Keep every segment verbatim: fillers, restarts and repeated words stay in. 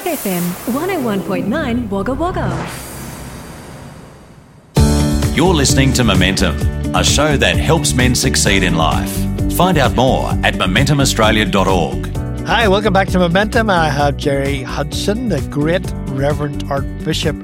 Life F M one oh one point nine Wagga Wagga. You're listening to Momentum, a show that helps men succeed in life. Find out more at momentum australia dot org. Hi, welcome back to Momentum. I have Gerry Hudson, the great Reverend Archbishop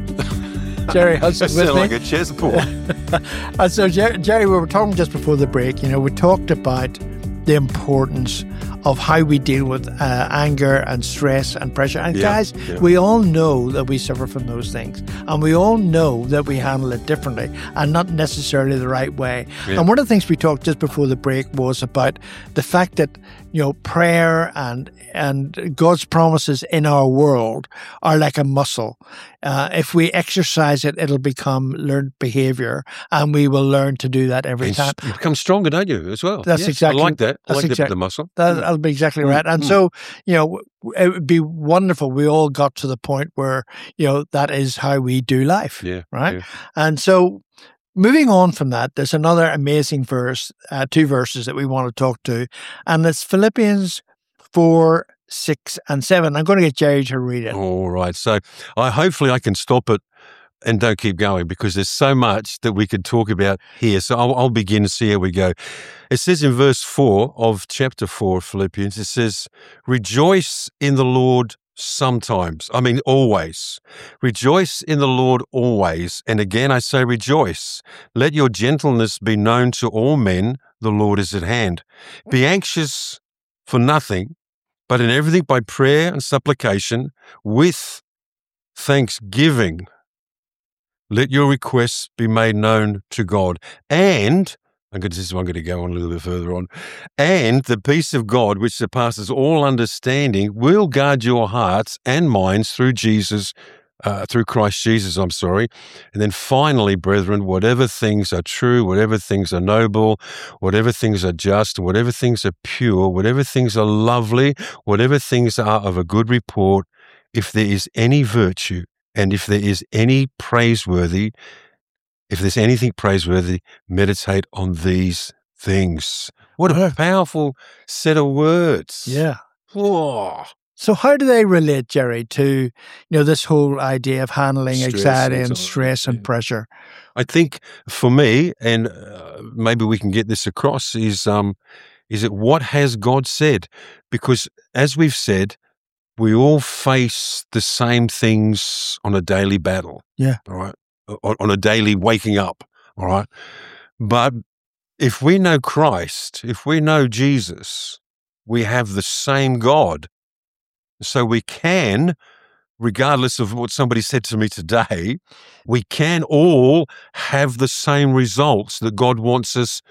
Gerry Hudson with me. Like a chessboard. And so, Gerry, Gerry, we were talking just before the break. You know, we talked about the importance of how we deal with uh, anger and stress and pressure. And Yeah, guys, yeah. we all know that we suffer from those things. And we all know that we handle it differently and not necessarily the right way. Yeah. And one of the things we talked just before the break was about the fact that, you know, prayer and and God's promises in our world are like a muscle. Uh, if we exercise it, it'll become learned behavior, and we will learn to do that every And time. you become stronger, don't you, as well? That's Yes, exactly- I like that. I that's like the- exact- the muscle. That, that'll be exactly right. And so, you know, it would be wonderful. We all got to the point where, you know, that is how we do life. Yeah. Right. yeah. And so, moving on from that, there's another amazing verse, uh, two verses that we want to talk to, and it's Philippians four, six, and seven. I'm going to get Gerry to read it. All right. So I hopefully I can stop it and don't keep going, because there's so much that we could talk about here. So I'll, I'll begin to see how we go. It says in verse four of chapter four of Philippians, it says, "Rejoice in the Lord sometimes." I mean, always. "Rejoice in the Lord always. And again, I say rejoice. Let your gentleness be known to all men. The Lord is at hand. Be anxious for nothing, but in everything by prayer and supplication with thanksgiving, let your requests be made known to God. And, I'm going to, this is- I'm going to go on a little bit further on, and the peace of God, which surpasses all understanding, will guard your hearts and minds through Jesus, uh, through Christ Jesus, I'm sorry. And then finally, brethren, whatever things are true, whatever things are noble, whatever things are just, whatever things are pure, whatever things are lovely, whatever things are of a good report, if there is any virtue, and if there is any praiseworthy, if there's anything praiseworthy, meditate on these things. What a powerful set of words. Yeah. Whoa. So how do they relate, Gerry, to, you know, this whole idea of handling Stress anxiety and and so on, stress and yeah. pressure? I think for me, and uh, maybe we can get this across, is um, is it what has God said? Because as we've said, we all face the same things on a daily battle. Yeah. All right. On, on a daily waking up. All right. But if we know Christ, if we know Jesus, we have the same God. So we can, regardless of what somebody said to me today, we can all have the same results that God wants us